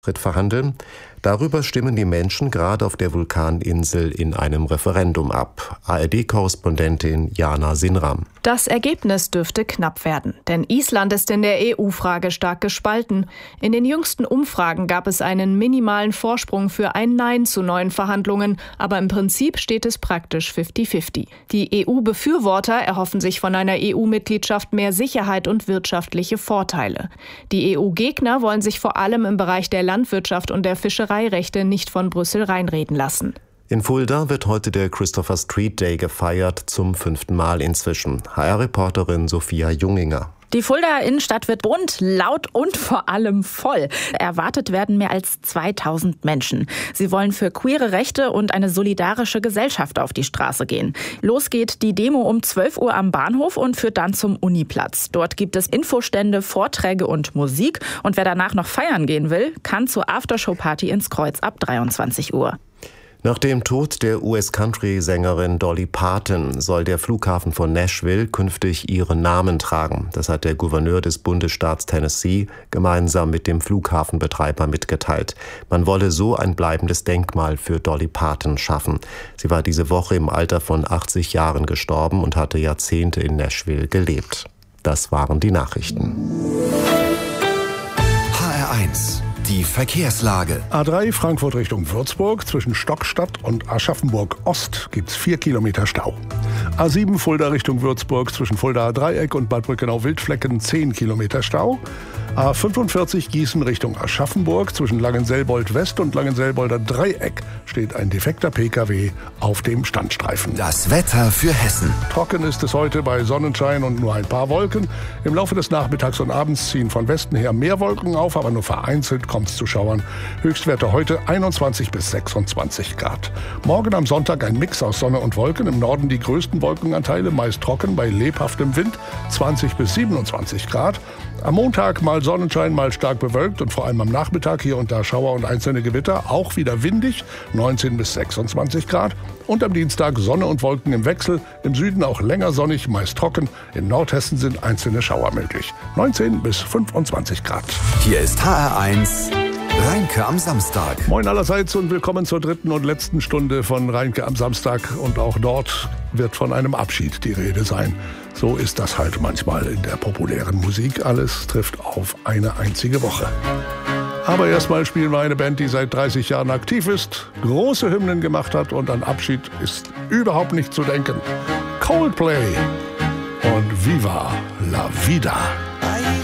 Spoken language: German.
verhandeln. Darüber stimmen die Menschen gerade auf der Vulkaninsel in einem Referendum ab. ARD-Korrespondentin Jana Sinram. Das Ergebnis dürfte knapp werden, denn Island ist in der EU-Frage stark gespalten. In den jüngsten Umfragen gab es einen minimalen Vorsprung für ein Nein zu neuen Verhandlungen, aber im Prinzip steht es praktisch 50-50. Die EU-Befürworter erhoffen sich von einer EU-Mitgliedschaft mehr Sicherheit und wirtschaftliche Vorteile. Die EU-Gegner wollen sich vor allem im Bereich der Landwirtschaft und der Fischereirechte nicht von Brüssel reinreden lassen. In Fulda wird heute der Christopher Street Day gefeiert, zum 5. Mal inzwischen. HR-Reporterin Sophia Junginger. Die Fuldaer Innenstadt wird bunt, laut und vor allem voll. Erwartet werden mehr als 2000 Menschen. Sie wollen für queere Rechte und eine solidarische Gesellschaft auf die Straße gehen. Los geht die Demo um 12 Uhr am Bahnhof und führt dann zum Uniplatz. Dort gibt es Infostände, Vorträge und Musik. Und wer danach noch feiern gehen will, kann zur Aftershow-Party ins Kreuz ab 23 Uhr. Nach dem Tod der US-Country-Sängerin Dolly Parton soll der Flughafen von Nashville künftig ihren Namen tragen. Das hat der Gouverneur des Bundesstaats Tennessee gemeinsam mit dem Flughafenbetreiber mitgeteilt. Man wolle so ein bleibendes Denkmal für Dolly Parton schaffen. Sie war diese Woche im Alter von 80 Jahren gestorben und hatte Jahrzehnte in Nashville gelebt. Das waren die Nachrichten. HR1 Die Verkehrslage. A3 Frankfurt Richtung Würzburg. Zwischen Stockstadt und Aschaffenburg Ost gibt's 4 Kilometer Stau. A7 Fulda Richtung Würzburg. Zwischen Fuldaer Dreieck und Bad Brückenau-Wildflecken 10 Kilometer Stau. A45 Gießen Richtung Aschaffenburg. Zwischen Langenselbold West und Langenselbolder Dreieck steht ein defekter Pkw auf dem Standstreifen. Das Wetter für Hessen. Trocken ist es heute bei Sonnenschein und nur ein paar Wolken. Im Laufe des Nachmittags und Abends ziehen von Westen her mehr Wolken auf, aber nur vereinzelt kommt es zu Schauern. Höchstwerte heute 21 bis 26 Grad. Morgen am Sonntag ein Mix aus Sonne und Wolken. Im Norden die größten Wolkenanteile, meist trocken bei lebhaftem Wind, 20 bis 27 Grad. Am Montag mal Sonnenschein, mal stark bewölkt und vor allem am Nachmittag hier und da Schauer und einzelne Gewitter, auch wieder windig, 19 bis 26 Grad. Und am Dienstag Sonne und Wolken im Wechsel, im Süden auch länger sonnig, meist trocken. In Nordhessen sind einzelne Schauer möglich, 19 bis 25 Grad. Hier ist HR1 Rheinke am Samstag. Moin allerseits und willkommen zur dritten und letzten Stunde von Rheinke am Samstag. Und auch dort wird von einem Abschied die Rede sein. So ist das halt manchmal in der populären Musik. Alles trifft auf eine einzige Woche. Aber erstmal spielen wir eine Band, die seit 30 Jahren aktiv ist, große Hymnen gemacht hat und an Abschied ist überhaupt nicht zu denken. Coldplay und Viva la Vida.